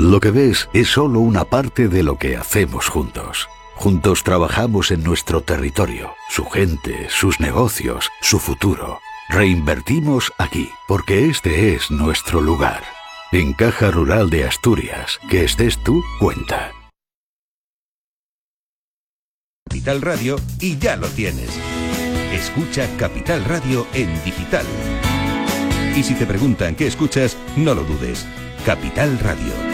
Lo que ves es solo una parte de lo que hacemos juntos. Juntos trabajamos en nuestro territorio, su gente, sus negocios, su futuro. Reinvertimos aquí, porque este es nuestro lugar. En Caja Rural de Asturias, que estés tú, cuenta. Capital Radio y ya lo tienes. Escucha Capital Radio en digital. Y si te preguntan qué escuchas, no lo dudes. Capital Radio.